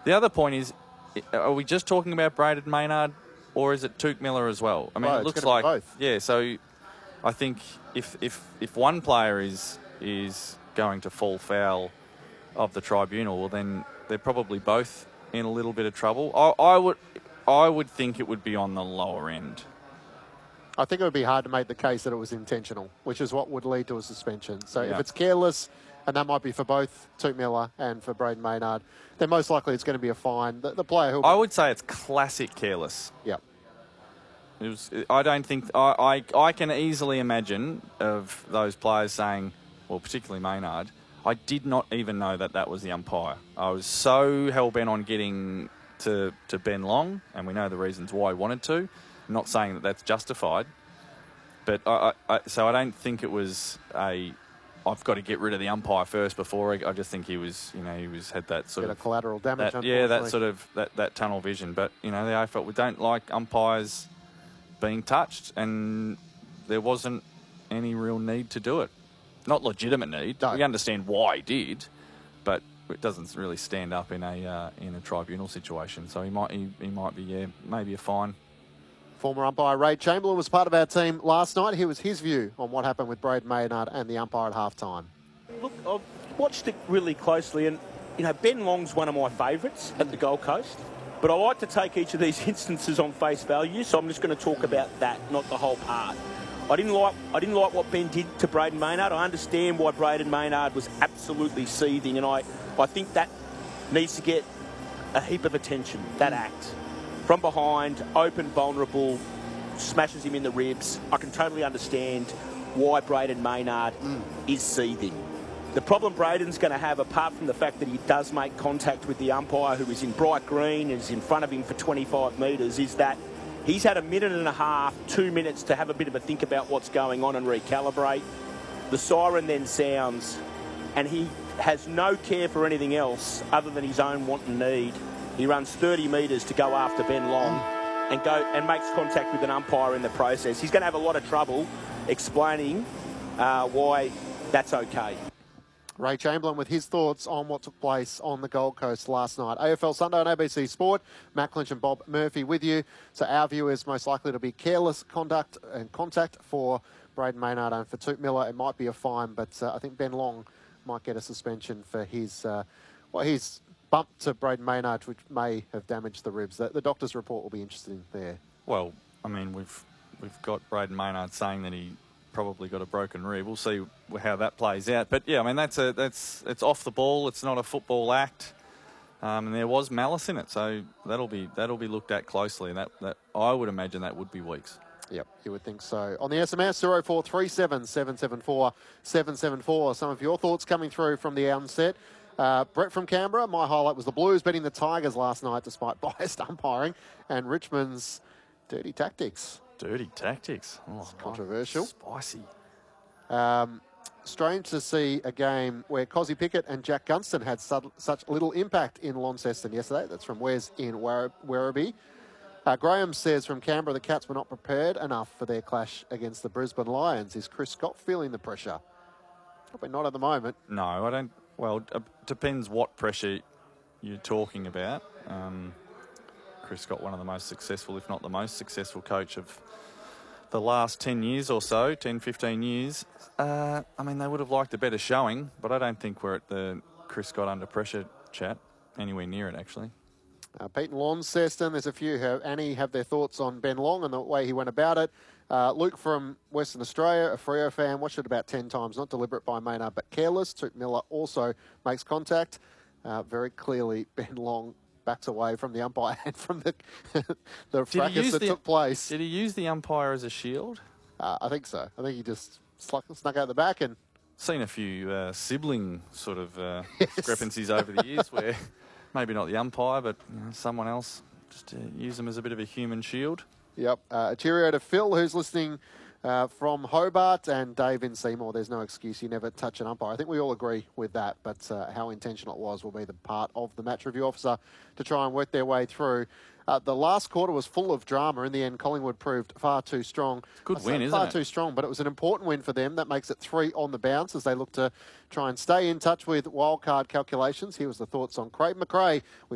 The other point is, are we just talking about Braden Maynard, or is it Tuke Miller as well? I mean, Well, it looks it's gonna be like both. Yeah. So I think if one player is going to fall foul of the tribunal, well, then they're probably both in a little bit of trouble. I would think it would be on the lower end. I think it would be hard to make the case that it was intentional, which is what would lead to a suspension. So Yeah. if it's careless, and that might be for both Tuke Miller and for Braden Maynard, then most likely it's going to be a fine. The player who... I would say it's classic careless. Yep. I don't think... I can easily imagine of those players saying, well, particularly Maynard, I did not even know that was the umpire. I was so hell-bent on getting to Ben Long, and we know the reasons why he wanted to. I'm not saying that that's justified, but so I don't think it was I've got to get rid of the umpire first before. I just think he was had that sort of collateral damage. that sort of that tunnel vision. But the AFL, we don't like umpires being touched, and there wasn't any real need to do it. Not legitimate need. No. We understand why he did, but it doesn't really stand up in a tribunal situation. So he might be maybe a fine. Former umpire Ray Chamberlain was part of our team last night. Here was his view on what happened with Braden Maynard and the umpire at halftime. Look, I've watched it really closely, and Ben Long's one of my favourites at the Gold Coast. But I like to take each of these instances on face value, so I'm just going to talk about that, not the whole part. I didn't like what Ben did to Braden Maynard. I understand why Braden Maynard was absolutely seething, and I think that needs to get a heap of attention, that act. From behind, open, vulnerable, smashes him in the ribs. I can totally understand why Braden Maynard is seething. The problem Braden's going to have, apart from the fact that he does make contact with the umpire who is in bright green and is in front of him for 25 metres, is that he's had a minute and a half, 2 minutes to have a bit of a think about what's going on and recalibrate. The siren then sounds, and he has no care for anything else other than his own want and need. He runs 30 metres to go after Ben Long and makes contact with an umpire in the process. He's going to have a lot of trouble explaining why that's okay. Ray Chamberlain with his thoughts on what took place on the Gold Coast last night. AFL Sunday on ABC Sport. Matt Clinch and Bob Murphy with you. So our view is most likely to be careless conduct and contact for Braden Maynard, and for Tuke Miller it might be a fine, but I think Ben Long might get a suspension for his bump to Braden Maynard, which may have damaged the ribs. The doctor's report will be interesting there. Well, I mean, we've got Braden Maynard saying that he probably got a broken rib. We'll see how that plays out. But yeah, I mean, it's off the ball. It's not a football act, and there was malice in it. So that'll be looked at closely. And that I would imagine that would be weeks. Yep, you would think so. On the SMS, 0437 774 774. Some of your thoughts coming through from the onset. Brett from Canberra, my highlight was the Blues beating the Tigers last night despite biased umpiring, and Richmond's dirty tactics. Dirty tactics. Oh, it's controversial. Spicy. Strange to see a game where Cozzy Pickett and Jack Gunston had such little impact in Launceston yesterday. That's from Wes in Werribee. Graham says from Canberra, the Cats were not prepared enough for their clash against the Brisbane Lions. Is Chris Scott feeling the pressure? Probably not at the moment. No, I don't. Well, it depends what pressure you're talking about. Chris Scott, one of the most successful, if not the most successful coach of the last 10 years or so, 10, 15 years. I mean, they would have liked a better showing, but I don't think we're at the Chris Scott under pressure chat, anywhere near it, actually. Pete and Launceston, there's a few who, Annie, have their thoughts on Ben Long and the way he went about it. Luke from Western Australia, a Freo fan, watched it about 10 times, not deliberate by Maynard, but careless. Tuke Miller also makes contact. Very clearly, Ben Long backs away from the umpire and from the fracas that took place. Did he use the umpire as a shield? I think so. I think he just snuck out the back and... Seen a few sibling sort of discrepancies over the years where maybe not the umpire, but someone else just to use them as a bit of a human shield. Yep. A cheerio to Phil, who's listening from Hobart, and Dave in Seymour. There's no excuse. You never touch an umpire. I think we all agree with that, but how intentional it was will be the part of the match review officer to try and work their way through. The last quarter was full of drama. In the end, Collingwood proved far too strong. Good win, isn't it? Far too strong, but it was an important win for them. That makes it 3 on the bounce as they look to try and stay in touch with wildcard calculations. Here was the thoughts on Craig McRae with